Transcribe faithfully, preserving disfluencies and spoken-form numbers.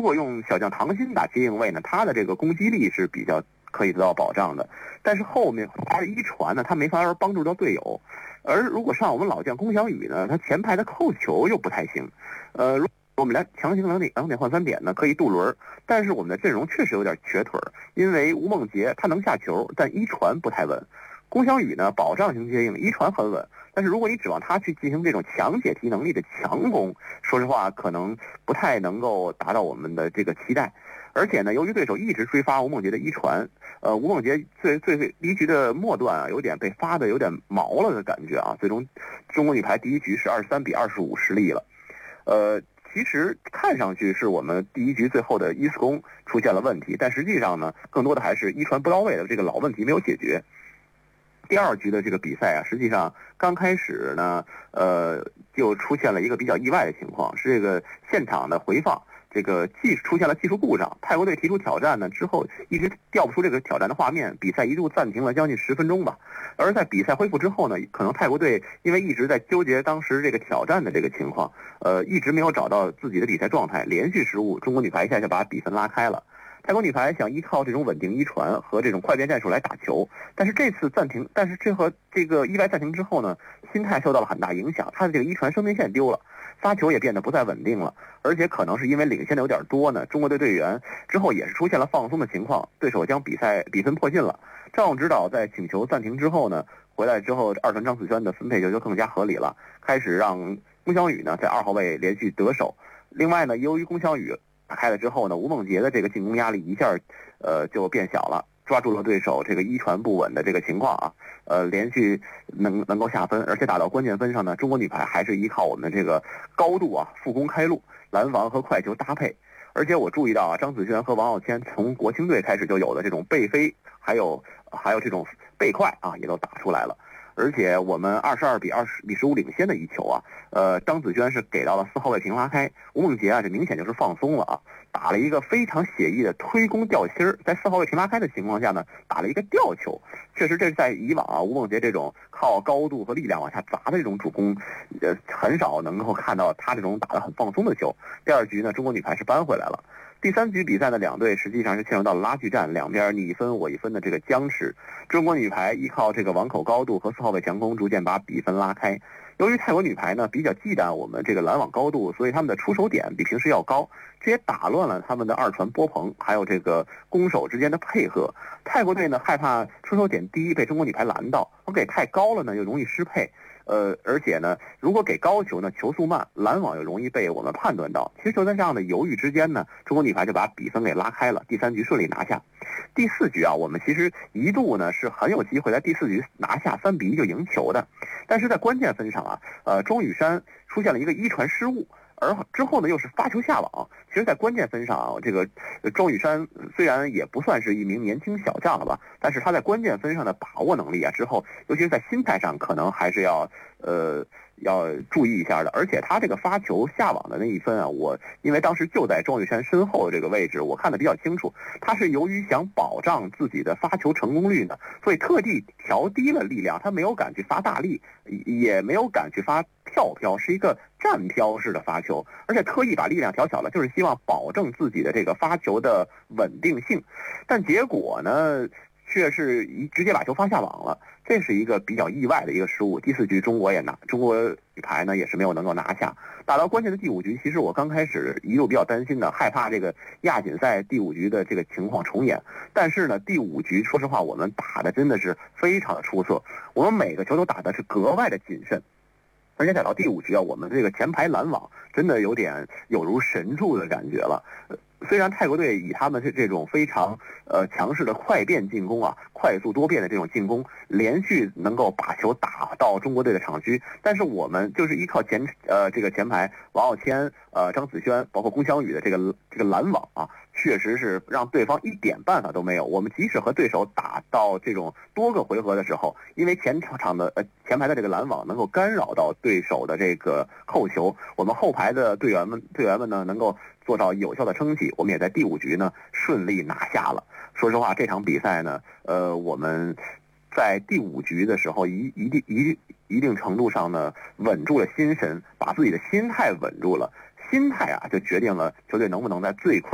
果用小将唐鑫打接应位呢，他的这个攻击力是比较可以得到保障的，但是后面他的一传呢，他没法帮助到队友。而如果上我们老将龚小雨呢，他前排的扣球又不太行。呃，如果我们来强行两点两点换三点呢，可以渡轮，但是我们的阵容确实有点瘸腿，因为吴梦洁他能下球，但一传不太稳。龚小雨呢，保障型接应，一传很稳，但是如果你指望他去进行这种强解题能力的强攻，说实话可能不太能够达到我们的这个期待。而且呢，由于对手一直追发吴梦洁的一传，呃，吴梦洁最最第一局的末段啊，有点被发的有点毛了的感觉啊。最终，中国女排第一局是二十三比二十五失利了。呃，其实看上去是我们第一局最后的一次攻出现了问题，但实际上呢，更多的还是一传不到位的这个老问题没有解决。第二局的这个比赛啊，实际上刚开始呢，呃，就出现了一个比较意外的情况，是这个现场的回放。这个技出现了技术故障，泰国队提出挑战呢之后，一直调不出这个挑战的画面，比赛一度暂停了将近十分钟吧。而在比赛恢复之后呢，可能泰国队因为一直在纠结当时这个挑战的这个情况，呃，一直没有找到自己的比赛状态，连续失误，中国女排一下就把比分拉开了。泰国女排想依靠这种稳定一传和这种快变战术来打球，但是这次暂停，但是这和这个意外暂停之后呢，心态受到了很大影响，他的这个一传生命线丢了，发球也变得不再稳定了，而且可能是因为领先的有点多呢，中国队队员之后也是出现了放松的情况，对手将比赛比分迫近了。赵勇指导在请求暂停之后呢，回来之后二传张子萱的分配球就更加合理了，开始让龚小雨呢在二号位连续得手。另外呢，由于龚小雨打开了之后呢，吴梦洁的这个进攻压力一下呃就变小了，抓住了对手这个一传不稳的这个情况啊，呃连续能能够下分，而且打到关键分上呢，中国女排还是依靠我们这个高度啊副攻开路，拦防和快球搭配。而且我注意到啊，张子萱和王傲谦从国青队开始就有的这种背飞，还有还有这种背快啊，也都打出来了。而且我们二十二比二十比十五领先的一球啊，呃，张子萱是给到了四号位平拉开，吴梦洁啊，这明显就是放松了啊，打了一个非常写意的推攻吊心儿，在四号位平拉开的情况下呢，打了一个吊球。确实，这是在以往啊，吴梦洁这种靠高度和力量往下砸的这种主攻，呃，很少能够看到他这种打得很放松的球。第二局呢，中国女排是扳回来了。第三局比赛呢，两队实际上是陷入到了拉锯战，两边你一分我一分的这个僵持。中国女排依靠这个网口高度和四号位强攻，逐渐把比分拉开。由于泰国女排呢比较忌惮我们这个拦网高度，所以他们的出手点比平时要高，这也打乱了他们的二传波棚，还有这个攻守之间的配合。泰国队呢害怕出手点低被中国女排拦到，我给太高了呢又容易失配。呃，而且呢，如果给高球呢，球速慢，拦网又容易被我们判断到。其实就在这样的犹豫之间呢，中国女排就把比分给拉开了，第三局顺利拿下。第四局啊，我们其实一度呢是很有机会在第四局拿下三比一就赢球的，但是在关键分上啊，呃，庄雨珊出现了一个一传失误。而之后呢，又是发球下网。其实，在关键分上啊，这个庄雨珊虽然也不算是一名年轻小将了吧，但是他在关键分上的把握能力啊，之后尤其是在心态上，可能还是要呃要注意一下的。而且他这个发球下网的那一分啊，我因为当时就在庄雨珊身后的这个位置，我看得比较清楚。他是由于想保障自己的发球成功率呢，所以特地调低了力量，他没有敢去发大力，也没有敢去发跳飘，是一个站飘式的发球，而且特意把力量调小了，就是希望保证自己的这个发球的稳定性。但结果呢，却是一直接把球发下网了，这是一个比较意外的一个失误。第四局中国也拿中国女排呢也是没有能够拿下。打到关键的第五局，其实我刚开始一路比较担心的，害怕这个亚锦赛第五局的这个情况重演。但是呢，第五局说实话我们打的真的是非常的出色，我们每个球都打的是格外的谨慎。而且打到第五局啊，我们这个前排拦网真的有点有如神助的感觉了。虽然泰国队以他们这这种非常呃强势的快变进攻啊，快速多变的这种进攻，连续能够把球打到中国队的场区，但是我们就是依靠前呃这个前排王傲谦、呃张子萱，包括龚小雨的这个这个拦网啊，确实是让对方一点办法都没有。我们即使和对手打到这种多个回合的时候，因为前场的呃前排的这个拦网能够干扰到对手的这个扣球，我们后排的队员们队员们呢能够做到有效的撑起，我们也在第五局呢顺利拿下了。说实话，这场比赛呢，呃，我们在第五局的时候一一定一一定程度上呢稳住了心神，把自己的心态稳住了。心态啊，就决定了球队能不能在最